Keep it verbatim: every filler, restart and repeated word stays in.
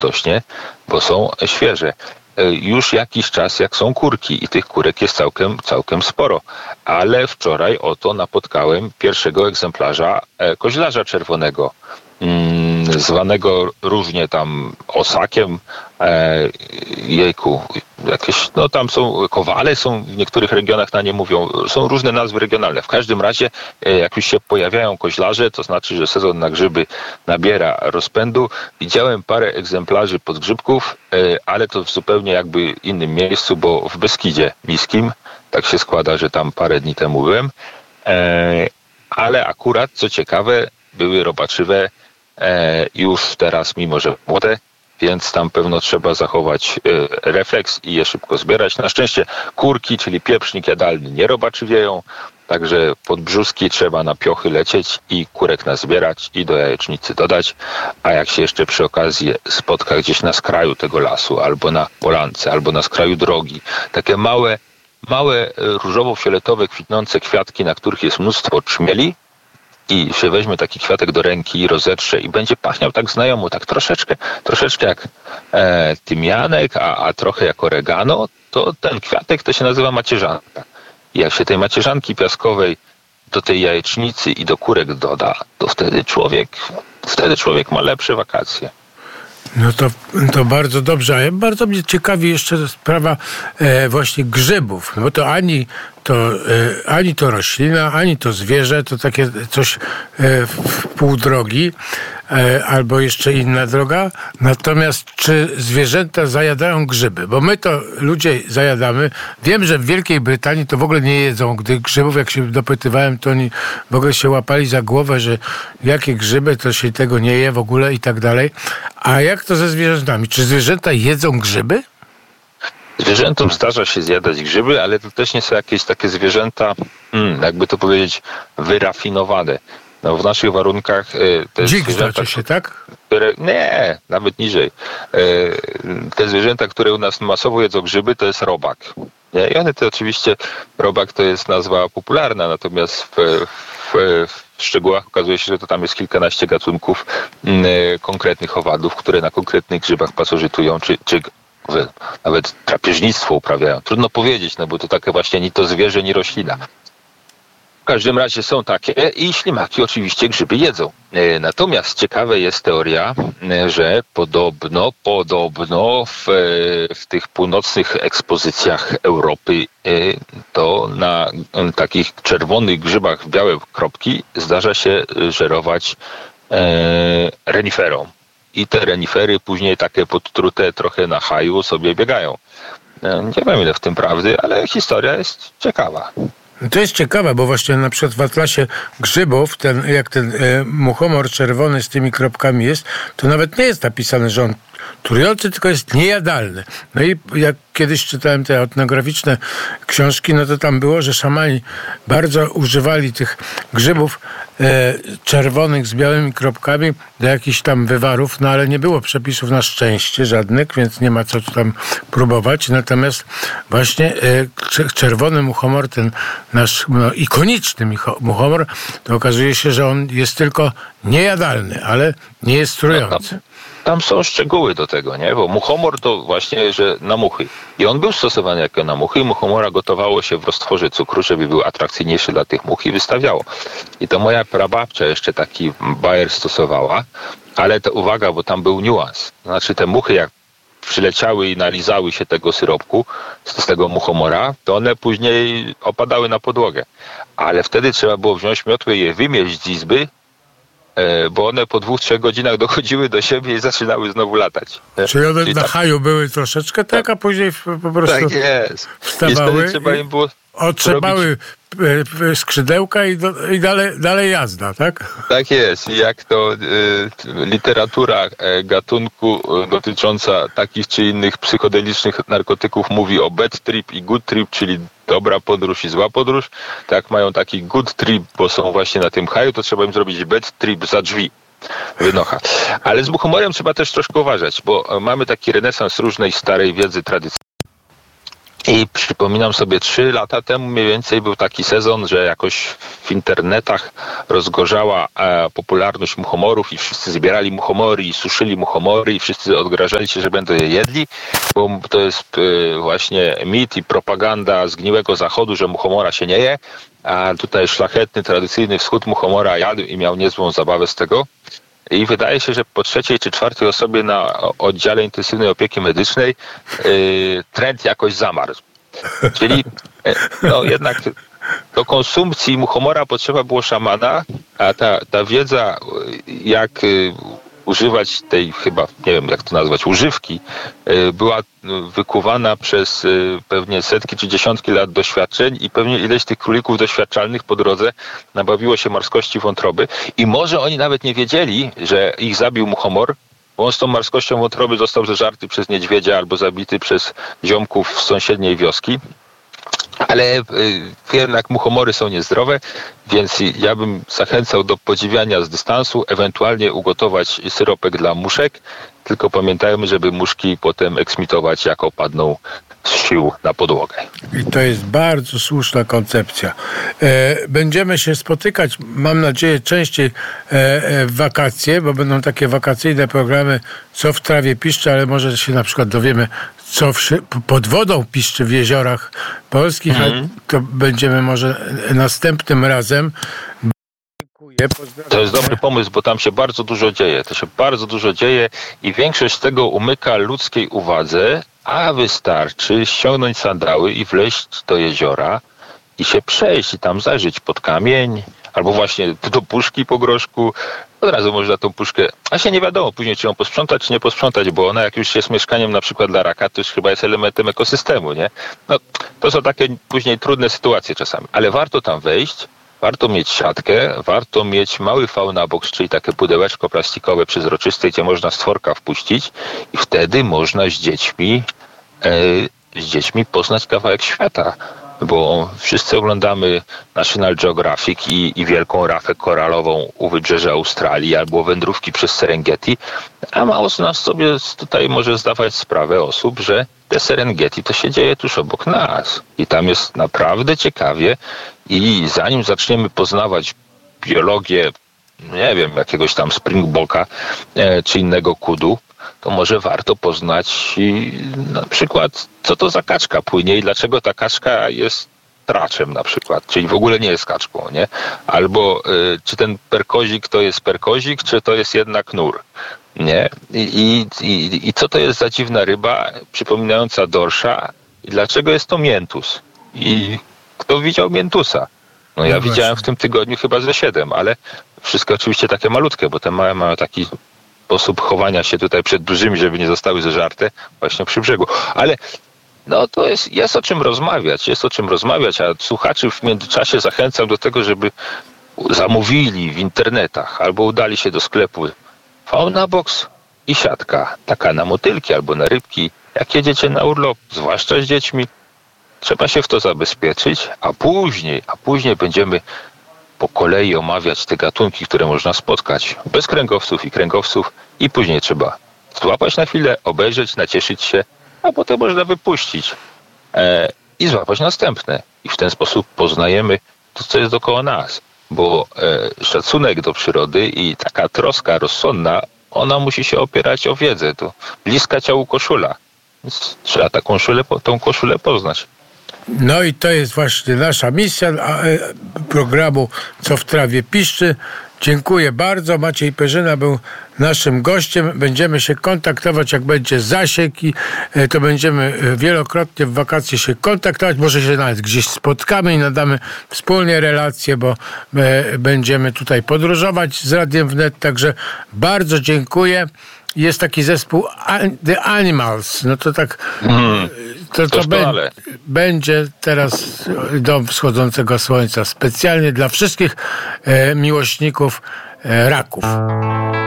radośnie, bo są świeże. Już jakiś czas, jak są kurki i tych kurek jest całkiem, całkiem sporo. Ale wczoraj oto napotkałem pierwszego egzemplarza koźlarza czerwonego, mm, zwanego różnie tam osakiem, e, jejku, jakieś, no tam są kowale, są w niektórych regionach na nie mówią, są różne nazwy regionalne. W każdym razie, e, jak już się pojawiają koźlarze, to znaczy, że sezon na grzyby nabiera rozpędu. Widziałem parę egzemplarzy podgrzybków, e, ale to w zupełnie jakby innym miejscu, bo w Beskidzie Niskim, tak się składa, że tam parę dni temu byłem, e, ale akurat, co ciekawe, były robaczywe e, już teraz, mimo że młode, więc tam pewno trzeba zachować e, refleks i je szybko zbierać. Na szczęście kurki, czyli pieprznik jadalny, nie robaczywieją, także pod brzuski trzeba na piochy lecieć i kurek nazbierać i do jajecznicy dodać, a jak się jeszcze przy okazji spotka gdzieś na skraju tego lasu, albo na polance, albo na skraju drogi, takie małe, małe różowo-fioletowe kwitnące kwiatki, na których jest mnóstwo trzmieli, i się weźmie taki kwiatek do ręki i rozetrze i będzie pachniał tak znajomo, tak troszeczkę, troszeczkę jak e, tymianek, a, a trochę jak oregano, to ten kwiatek to się nazywa macierzanka. I jak się tej macierzanki piaskowej do tej jajecznicy i do kurek doda, to wtedy człowiek, wtedy człowiek ma lepsze wakacje. No to, to bardzo dobrze. A bardzo mnie ciekawi jeszcze sprawa e, właśnie grzybów, bo to ani to, e, ani to roślina, ani to zwierzę, to takie coś e, w pół drogi, e, albo jeszcze inna droga. Natomiast czy zwierzęta zajadają grzyby? Bo my to ludzie zajadamy. Wiem, że w Wielkiej Brytanii to w ogóle nie jedzą gdy grzybów. Jak się dopytywałem, to oni w ogóle się łapali za głowę, że jakie grzyby, to się tego nie je w ogóle i tak dalej. A jak to ze zwierzętami? Czy zwierzęta jedzą grzyby? Zwierzętom zdarza się zjadać grzyby, ale to też nie są jakieś takie zwierzęta, hmm, jakby to powiedzieć, wyrafinowane. No, w naszych warunkach y, te Dzik zwierzęta, znaczy się, tak? które, nie, nawet niżej. Y, te zwierzęta, które u nas masowo jedzą grzyby, to jest robak. Nie? I one to oczywiście, robak to jest nazwa popularna, natomiast w, w, w szczegółach okazuje się, że to tam jest kilkanaście gatunków y, konkretnych owadów, które na konkretnych grzybach pasożytują, czy, czy nawet drapieżnictwo uprawiają. Trudno powiedzieć, no bo to takie właśnie ni to zwierzę, ni roślina. W każdym razie są takie i ślimaki oczywiście grzyby jedzą. Natomiast ciekawa jest teoria, że podobno, podobno w, w tych północnych ekspozycjach Europy to na takich czerwonych grzybach w białe kropki zdarza się żerować reniferom. I te renifery później takie podtrute trochę na haju sobie biegają. Nie wiem ile w tym prawdy, ale historia jest ciekawa. To jest ciekawe, bo właśnie na przykład w atlasie grzybów, ten, jak ten e, muchomor czerwony z tymi kropkami jest, to nawet nie jest napisane, że on trujący, tylko jest niejadalny. No i jak kiedyś czytałem te etnograficzne książki, no to tam było, że szamani bardzo używali tych grzybów e, czerwonych z białymi kropkami do jakichś tam wywarów, no ale nie było przepisów na szczęście żadnych, więc nie ma co tu tam próbować. Natomiast właśnie e, czerwony muchomor, ten nasz no, ikoniczny muchomor, to okazuje się, że on jest tylko niejadalny, ale nie jest trujący. Tam są szczegóły do tego, nie? Bo muchomor to właśnie, że na muchy. I on był stosowany jako na muchy. Muchomora gotowało się w roztworze cukru, żeby był atrakcyjniejszy dla tych much i wystawiało. I to moja prababcia jeszcze taki bajer stosowała. Ale to uwaga, bo tam był niuans. Znaczy te muchy jak przyleciały i nalizały się tego syropku z tego muchomora, to one później opadały na podłogę. Ale wtedy trzeba było wziąć miotłę i je wymieść z izby, bo one po dwóch, trzech godzinach dochodziły do siebie i zaczynały znowu latać. Czyli one Czyli na tak, haju były troszeczkę tak, a później po prostu tak jest. wstawały, I trzeba im było otrzepały robić skrzydełka i, do, i dalej, dalej jazda, tak? Tak jest. I jak to y, literatura y, gatunku y, dotycząca takich czy innych psychodelicznych narkotyków mówi o bad trip i good trip, czyli dobra podróż i zła podróż, tak mają taki good trip, bo są właśnie na tym haju, to trzeba im zrobić bad trip za drzwi. Wynocha. Ale z muchomorem trzeba też troszkę uważać, bo mamy taki renesans różnej starej wiedzy tradycyjnej. I przypominam sobie, trzy lata temu mniej więcej był taki sezon, że jakoś w internetach rozgorzała e, popularność muchomorów i wszyscy zbierali muchomory i suszyli muchomory i wszyscy odgrażali się, że będą je jedli, bo to jest e, właśnie mit i propaganda zgniłego zachodu, że muchomora się nie je, a tutaj szlachetny, tradycyjny wschód muchomora jadł i miał niezłą zabawę z tego. I wydaje się, że po trzeciej czy czwartej osobie na oddziale intensywnej opieki medycznej yy, trend jakoś zamarzł. Czyli yy, no jednak do konsumpcji muchomora potrzeba było szamana, a ta, ta wiedza, jak yy, używać tej chyba, nie wiem jak to nazwać, używki, yy, była wykuwana przez yy, pewnie setki czy dziesiątki lat doświadczeń i pewnie ileś tych królików doświadczalnych po drodze nabawiło się marskości wątroby i może oni nawet nie wiedzieli, że ich zabił muchomor, bo on z tą marskością wątroby został zeżarty przez niedźwiedzia albo zabity przez ziomków z sąsiedniej wioski. Ale y, jednak muchomory są niezdrowe, więc ja bym zachęcał do podziwiania z dystansu, ewentualnie ugotować syropek dla muszek, tylko pamiętajmy, żeby muszki potem eksmitować, jak opadną z sił na podłogę. I to jest bardzo słuszna koncepcja. E, będziemy się spotykać, mam nadzieję, częściej e, e, w wakacje, bo będą takie wakacyjne programy, co w trawie piszczy, ale może się na przykład dowiemy, co w, pod wodą piszczy w jeziorach polskich, mm. to będziemy może następnym razem. To jest dobry pomysł, bo tam się bardzo dużo dzieje. To się bardzo dużo dzieje i większość z tego umyka ludzkiej uwadze, a wystarczy ściągnąć sandały i wleźć do jeziora i się przejść i tam zajrzeć pod kamień, albo właśnie do puszki po groszku. Od razu można tą puszkę, a się nie wiadomo później, czy ją posprzątać, czy nie posprzątać, bo ona jak już jest mieszkaniem na przykład dla raka, to już chyba jest elementem ekosystemu, nie? No, to są takie później trudne sytuacje czasami, ale warto tam wejść, warto mieć siatkę, warto mieć mały Faunabox, czyli takie pudełeczko plastikowe przezroczyste, gdzie można stworka wpuścić i wtedy można z dziećmi, e, z dziećmi poznać kawałek świata. Bo wszyscy oglądamy National Geographic i, i wielką rafę koralową u wybrzeża Australii albo wędrówki przez Serengeti, a mało z nas sobie tutaj może zdawać sprawę osób, że te Serengeti to się dzieje tuż obok nas i tam jest naprawdę ciekawie i zanim zaczniemy poznawać biologię, nie wiem, jakiegoś tam springboka e, czy innego kudu, to może warto poznać i na przykład, co to za kaczka płynie i dlaczego ta kaczka jest traczem na przykład, czyli w ogóle nie jest kaczką, nie? Albo y, czy ten perkozik to jest perkozik, czy to jest jednak nur, nie? I, i, i co to jest za dziwna ryba przypominająca dorsza i dlaczego jest to miętus? I kto widział miętusa? No ja no widziałem w tym tygodniu chyba ze siedem, ale wszystko oczywiście takie malutkie, bo te małe mają taki sposób chowania się tutaj przed dużymi, żeby nie zostały zeżarte właśnie przy brzegu. Ale no to jest, jest o czym rozmawiać, jest o czym rozmawiać, a słuchaczy w międzyczasie zachęcam do tego, żeby zamówili w internetach albo udali się do sklepu Faunabox i siatka, taka na motylki albo na rybki. Jak jedziecie na urlop, zwłaszcza z dziećmi, trzeba się w to zabezpieczyć, a później, a później będziemy po kolei omawiać te gatunki, które można spotkać bez kręgowców i kręgowców i później trzeba złapać na chwilę, obejrzeć, nacieszyć się, a potem można wypuścić e, i złapać następne. I w ten sposób poznajemy to, co jest dookoła nas. Bo e, szacunek do przyrody i taka troska rozsądna, ona musi się opierać o wiedzę. To bliska ciału koszula. Więc trzeba taką koszulę, tą koszulę poznać. No i to jest właśnie nasza misja programu Co w trawie piszczy. Dziękuję bardzo. Maciej Perzyna był naszym gościem. Będziemy się kontaktować, jak będzie zasięg i to będziemy wielokrotnie w wakacje się kontaktować. Może się nawet gdzieś spotkamy i nadamy wspólnie relacje, bo będziemy tutaj podróżować z Radiem Wnet. Także bardzo dziękuję. Jest taki zespół The Animals. No to tak mm, to, to be, będzie teraz do wschodzącego słońca specjalnie dla wszystkich e, miłośników e, raków.